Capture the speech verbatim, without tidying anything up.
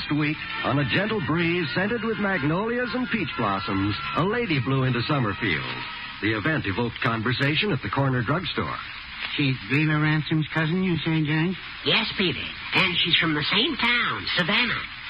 Last week, on a gentle breeze scented with magnolias and peach blossoms, a lady blew into Summerfield. The event evoked conversation at the corner drugstore. She's Leela Ransom's cousin, you say, Judge? Yes, Peter. And she's from the same town, Savannah.